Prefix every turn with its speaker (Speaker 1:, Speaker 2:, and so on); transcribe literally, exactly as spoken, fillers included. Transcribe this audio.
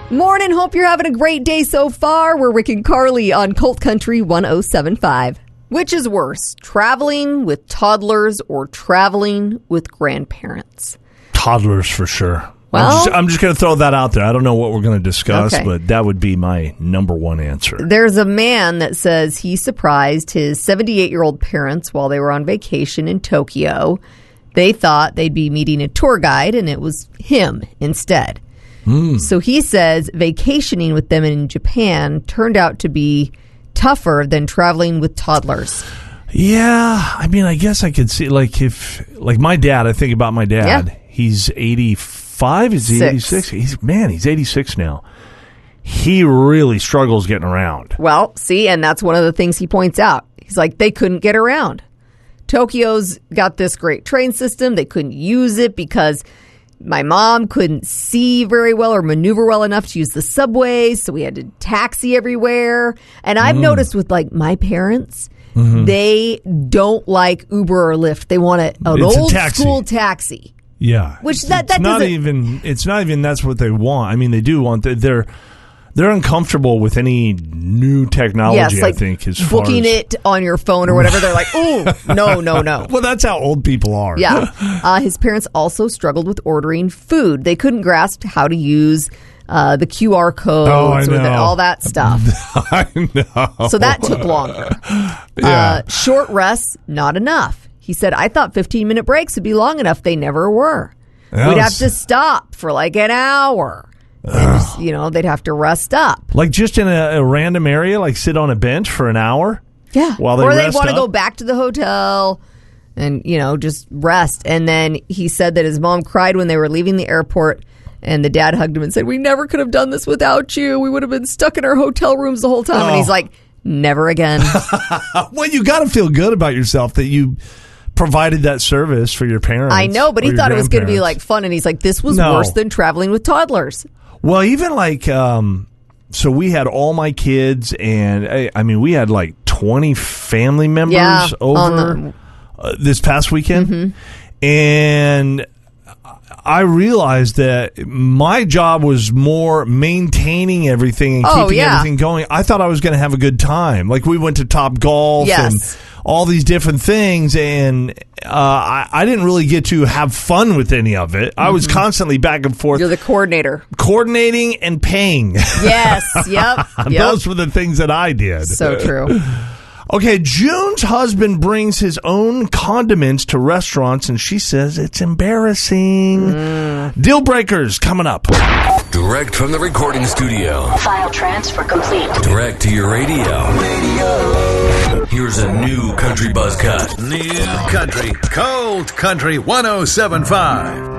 Speaker 1: Morning, hope you're having a great day so far. We're Rick and Carly on Colt Country one oh seven point five. Which is worse, traveling with toddlers or traveling with grandparents?
Speaker 2: Toddlers for sure.
Speaker 1: Well,
Speaker 2: I'm just, I'm just going to throw that out there. I don't know what we're going to discuss,
Speaker 1: okay.
Speaker 2: but that would be my number one answer.
Speaker 1: There's a man that says he surprised his seventy-eight-year-old parents while they were on vacation in Tokyo. They thought they'd be meeting a tour guide, and it was him instead. Mm. So he says vacationing with them in Japan turned out to be tougher than traveling with toddlers.
Speaker 2: Yeah, I mean, I guess I could see, like, if, like, my dad, I think about my dad. Yeah. He's eighty-five, is he eighty-six? He's, man, he's eighty-six now. He really struggles getting around.
Speaker 1: Well, see, and that's one of the things he points out. He's like, they couldn't get around. Tokyo's got this great train system. They couldn't use it because my mom couldn't see very well or maneuver well enough to use the subways, so we had to taxi everywhere. And I've mm. noticed with, like, my parents, mm-hmm. they don't like Uber or Lyft. They want a, an
Speaker 2: it's
Speaker 1: old
Speaker 2: a taxi.
Speaker 1: school taxi.
Speaker 2: Yeah,
Speaker 1: which that
Speaker 2: it's
Speaker 1: that
Speaker 2: not
Speaker 1: doesn't
Speaker 2: even. It's not even that's what they want. I mean, they do want. They're they're uncomfortable with any new technology.
Speaker 1: Yes, like
Speaker 2: I think as
Speaker 1: booking
Speaker 2: far as,
Speaker 1: it on your phone or whatever. They're like, ooh, no, no, no.
Speaker 2: Well, that's how old people are.
Speaker 1: Yeah. Uh, his parents also struggled with ordering food. They couldn't grasp how to use uh, the Q R codes
Speaker 2: oh, I
Speaker 1: or
Speaker 2: know.
Speaker 1: the, all that stuff.
Speaker 2: I know.
Speaker 1: So that took longer.
Speaker 2: Yeah.
Speaker 1: Uh, short rests, not enough. He said, I thought fifteen-minute breaks would be long enough. They never were. That We'd was... have to stop for like an hour. Just, you know, they'd have to rest up.
Speaker 2: Like just in a, a random area, like sit on a bench for an hour?
Speaker 1: Yeah.
Speaker 2: While they
Speaker 1: or
Speaker 2: rest
Speaker 1: they'd want to
Speaker 2: up?
Speaker 1: go back to the hotel and, you know, just rest. And then he said that his mom cried when they were leaving the airport. And the dad hugged him and said, we never could have done this without you. We would have been stuck in our hotel rooms the whole time. Oh. And he's like, never again.
Speaker 2: Well, you got to feel good about yourself that you provided that service for your parents.
Speaker 1: I know, but he thought it was going to be like fun. And he's like, this was
Speaker 2: no.
Speaker 1: worse than traveling with toddlers.
Speaker 2: Well, even like, um, so we had all my kids and I, I mean, we had like twenty family members
Speaker 1: yeah,
Speaker 2: over uh, this past weekend.
Speaker 1: Mm-hmm.
Speaker 2: And I realized that my job was more maintaining everything and
Speaker 1: oh,
Speaker 2: keeping
Speaker 1: yeah.
Speaker 2: everything going. I thought I was going to have a good time. Like we went to Top Golf
Speaker 1: yes.
Speaker 2: and all these different things, and uh, I, I didn't really get to have fun with any of it. Mm-hmm. I was constantly back and forth.
Speaker 1: You're the coordinator.
Speaker 2: Coordinating and paying.
Speaker 1: Yes, yep.
Speaker 2: Those
Speaker 1: yep.
Speaker 2: were the things that I did.
Speaker 1: So true.
Speaker 2: Okay, June's husband brings his own condiments to restaurants, and she says it's embarrassing. Mm. Deal breakers coming up.
Speaker 3: Direct from the recording studio.
Speaker 4: File transfer complete.
Speaker 3: Direct to your radio. Radio. Here's a new country buzz cut.
Speaker 5: New country. Cold Country one oh seven point five.